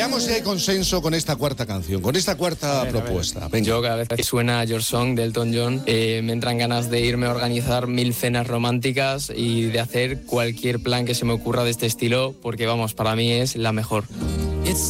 Veamos si hay consenso con esta cuarta canción, con esta cuarta propuesta. Venga. Yo cada vez que suena Your Song de Elton John me entran ganas de irme a organizar 1000 cenas románticas y de hacer cualquier plan que se me ocurra de este estilo, porque vamos, para mí es la mejor.